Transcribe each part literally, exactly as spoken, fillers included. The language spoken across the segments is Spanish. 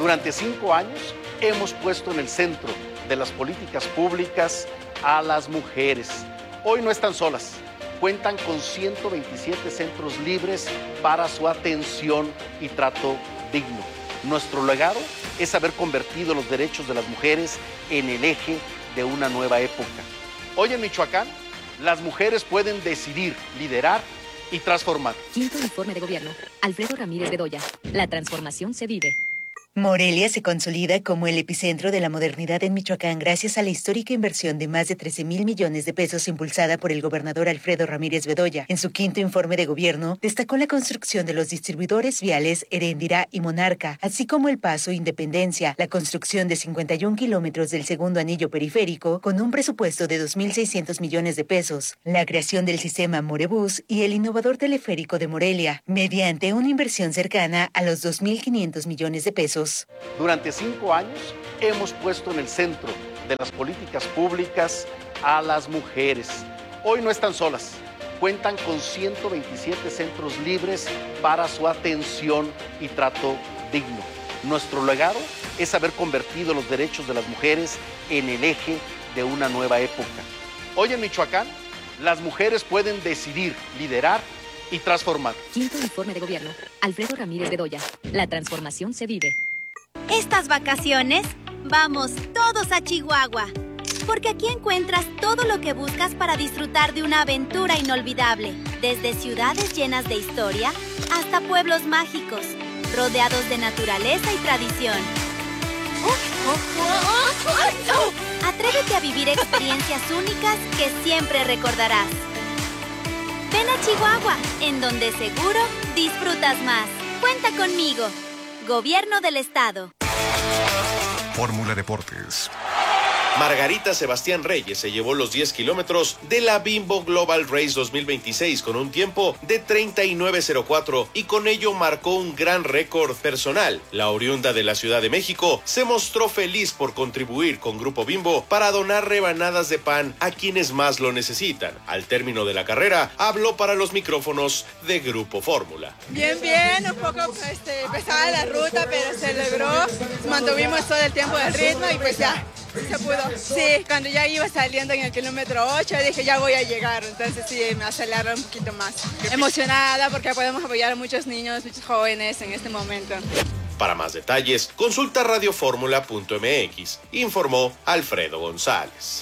Durante cinco años hemos puesto en el centro de las políticas públicas a las mujeres. Hoy no están solas, cuentan con ciento veintisiete centros libres para su atención y trato digno. Nuestro legado es haber convertido los derechos de las mujeres en el eje de una nueva época. Hoy en Michoacán, las mujeres pueden decidir, liderar y transformar. Quinto informe de gobierno. Alfredo Ramírez Bedoya. La transformación se vive. Morelia se consolida como el epicentro de la modernidad en Michoacán gracias a la histórica inversión de más de trece mil millones de pesos impulsada por el gobernador Alfredo Ramírez Bedoya. En su quinto informe de gobierno, destacó la construcción de los distribuidores viales Heréndira y Monarca, así como el Paso Independencia, la construcción de cincuenta y un kilómetros del segundo anillo periférico con un presupuesto de dos mil seiscientos millones de pesos, la creación del sistema Morebús y el innovador teleférico de Morelia, mediante una inversión cercana a los dos mil quinientos millones de pesos. Durante cinco años hemos puesto en el centro de las políticas públicas a las mujeres. Hoy no están solas, cuentan con ciento veintisiete centros libres para su atención y trato digno. Nuestro legado es haber convertido los derechos de las mujeres en el eje de una nueva época. Hoy en Michoacán, las mujeres pueden decidir, liderar y transformar. Quinto informe de gobierno. Alfredo Ramírez Bedoya. La transformación se vive. Estas vacaciones, vamos todos a Chihuahua, porque aquí encuentras todo lo que buscas para disfrutar de una aventura inolvidable, desde ciudades llenas de historia hasta pueblos mágicos, rodeados de naturaleza y tradición. Atrévete a vivir experiencias únicas que siempre recordarás. Ven a Chihuahua, en donde seguro disfrutas más. Cuenta conmigo. Gobierno del Estado. Fórmula Deportes. Margarita Sebastián Reyes se llevó los diez kilómetros de la Bimbo Global Race dos mil veintiséis con un tiempo de treinta y nueve cero cuatro y con ello marcó un gran récord personal. La oriunda de la Ciudad de México se mostró feliz por contribuir con Grupo Bimbo para donar rebanadas de pan a quienes más lo necesitan. Al término de la carrera, habló para los micrófonos de Grupo Fórmula. Bien, bien, un poco este, pesada la ruta, pero se logró. Mantuvimos todo el tiempo del ritmo y pues ya. Se pudo. Sí, cuando ya iba saliendo en el kilómetro ocho dije ya voy a llegar, entonces sí, me aceleró un poquito más. Emocionada porque podemos apoyar a muchos niños, muchos jóvenes en este momento. Para más detalles, consulta radioformula punto m x, informó Alfredo González.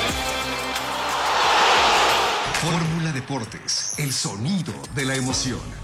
Fórmula Deportes, el sonido de la emoción.